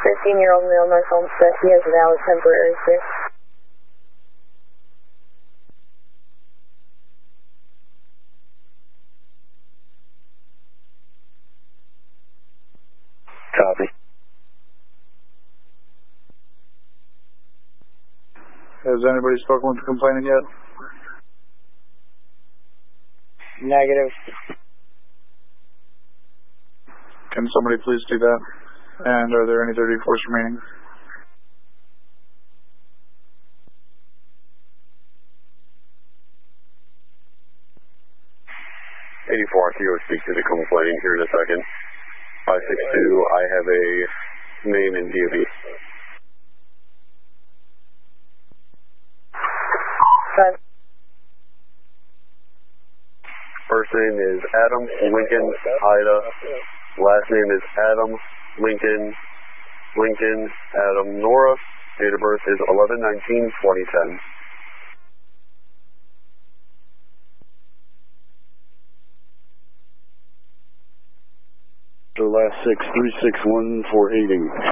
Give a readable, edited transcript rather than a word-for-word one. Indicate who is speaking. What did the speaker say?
Speaker 1: 15-year-old male, North Homestead. He has a valid temporary clear.
Speaker 2: Copy.
Speaker 3: Has anybody spoken with the complainant yet?
Speaker 4: Negative.
Speaker 3: Can somebody please do that? And are there any dirty force remaining?
Speaker 2: I will speak to the complainant here in a second. 562, I have a name and DOB. First name is Adam Lincoln Ida. Last name is Adam Lincoln Adam Nora. Date of birth is 11/19/2010.
Speaker 5: The last 6 361 for aiding.